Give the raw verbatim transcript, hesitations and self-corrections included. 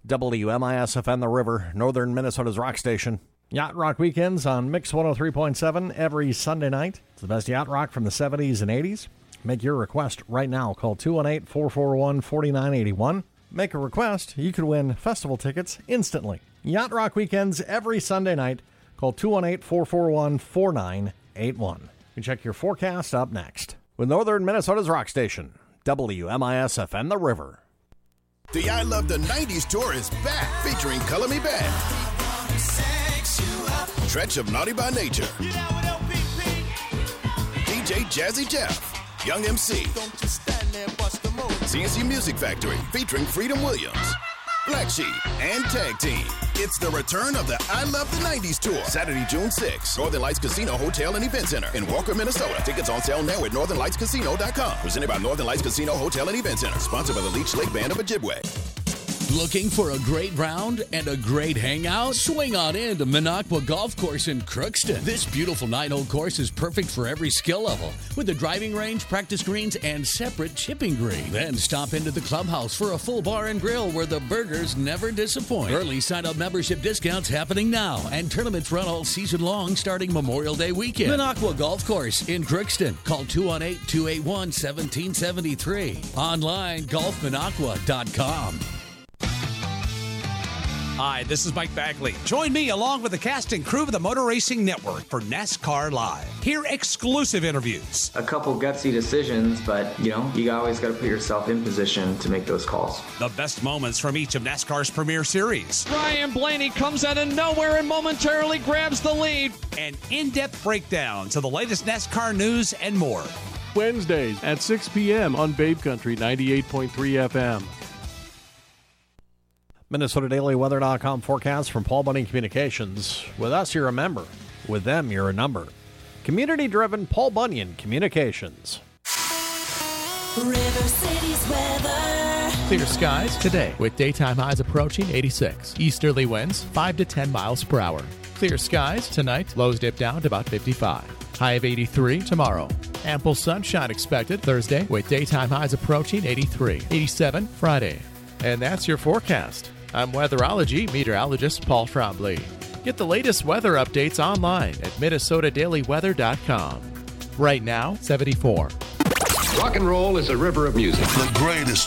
W M I S F N The River, northern Minnesota's rock station. Yacht Rock Weekends on Mix one oh three point seven every Sunday night. It's the best yacht rock from the seventies and eighties. Make your request right now. Call two one eight, four four one, four nine eight one. Make a request. You could win festival tickets instantly. Yacht Rock Weekends every Sunday night. Call two one eight, four four one, four nine eight one. You can check your forecast up next. With northern Minnesota's rock station, W M I S F N The River. The I Love the nineties tour is back, featuring Color Me Badd, Stretch of Naughty by Nature, D J Jazzy Jeff, Young M C, C N C Music Factory featuring Freedom Williams, Black Sheep, and Tag Team. It's the return of the I Love the nineties tour, Saturday, June sixth, Northern Lights Casino Hotel and Event Center in Walker, Minnesota. Tickets on sale now at northern lights casino dot com. Presented by Northern Lights Casino Hotel and Event Center. Sponsored by the Leech Lake Band of Ojibwe. Looking for a great round and a great hangout? Swing on in to Minocqua Golf Course in Crookston. This beautiful nine-hole course is perfect for every skill level, with a driving range, practice greens, and separate chipping green. Then stop into the clubhouse for a full bar and grill where the burgers never disappoint. Early sign-up membership discounts happening now, and tournaments run all season long starting Memorial Day weekend. Minocqua Golf Course in Crookston. Call two one eight, two eight one, one seven seven three. Online, golf minocqua dot com. Hi, this is Mike Bagley. Join me along with the cast and crew of the Motor Racing Network for NASCAR Live. Hear exclusive interviews. A couple gutsy decisions, but, you know, you always got to put yourself in position to make those calls. The best moments from each of NASCAR's premier series. Ryan Blaney comes out of nowhere and momentarily grabs the lead. And in-depth breakdowns of the latest NASCAR news and more. Wednesdays at six p.m. on Babe Country ninety-eight point three F M. Minnesota Daily Weather dot com forecast from Paul Bunyan Communications. With us, you're a member. With them, you're a number. Community-driven Paul Bunyan Communications. River City's weather. Clear skies today with daytime highs approaching eighty-six. Easterly winds five to ten miles per hour. Clear skies tonight. Lows dip down to about fifty-five. High of eighty-three tomorrow. Ample sunshine expected Thursday with daytime highs approaching eighty-three. eighty-seven Friday. And that's your forecast. I'm weatherology meteorologist Paul Trombley. Get the latest weather updates online at Minnesota Daily Weather dot com. Right now, seventy-four. Rock and roll is a river of music. The greatest